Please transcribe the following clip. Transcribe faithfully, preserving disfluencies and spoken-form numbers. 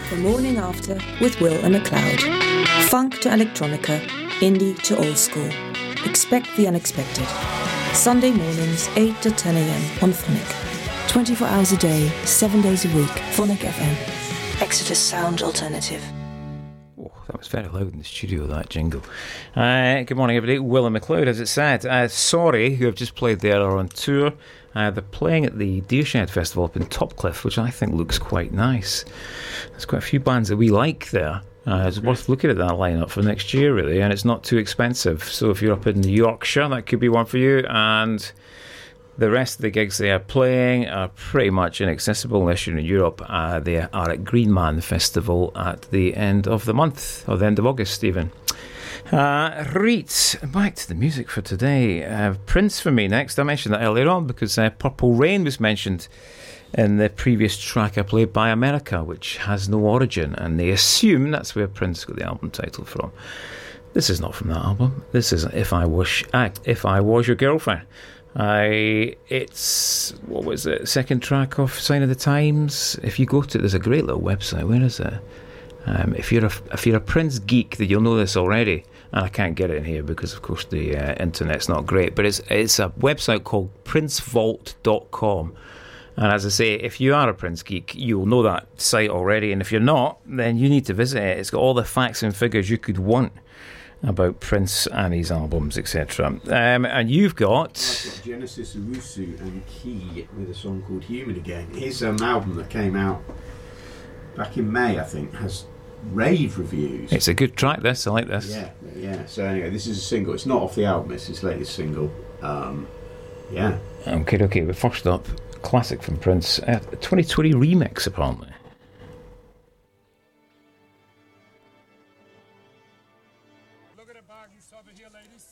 for Morning After with Will and McLeod. Funk to electronica, indie to old school. Expect the unexpected. Sunday mornings, eight to ten a.m. on Phonic. twenty-four hours a day, seven days a week. Phonic F M. Exeter's sound alternative. Oh, that was very loud in the studio, that jingle. Uh, good morning, everybody. Will and McLeod, as it said. Uh, Sorry, who have just played there, are on tour. Uh, they're playing at the Deershed Festival up in Topcliffe, which I think looks quite nice. There's quite a few bands that we like there. Uh, it's worth looking at that lineup for next year, really, and it's not too expensive. So if you're up in Yorkshire, that could be one for you. And the rest of the gigs they are playing are pretty much inaccessible unless you're in Europe. Uh, they are at Greenman Festival at the end of the month, or the end of August, even. Uh, right, back to the music for today. Uh, Prince for me next. I mentioned that earlier on because uh, Purple Rain was mentioned in the previous track I played by America, which has no origin, and they assume that's where Prince got the album title from. This is not from that album. This is If I Was, uh, If I Was Your Girlfriend. I, it's, what was it, second track off Sign of the Times. If you go to, there's a great little website, where is it? Um, if you're a if you're a Prince geek, then you'll know this already. And I can't get it in here because, of course, the uh, internet's not great. But it's it's a website called prince vault dot com. And as I say, if you are a Prince geek, you'll know that site already. And if you're not, then you need to visit it. It's got all the facts and figures you could want about Prince and his albums, et cetera. Um, and you've got... I've got Genesis Owusu and Key with a song called Human Again. His um, album that came out back in May, I think, has rave reviews. It's a good track, this. I like this. Yeah, yeah. So anyway, this is a single. It's not off the album. It's his latest single. Um, yeah. Okay, okay. But first up, classic from Prince. Uh, twenty twenty remix, apparently. Look at the bag you saw over here, ladies.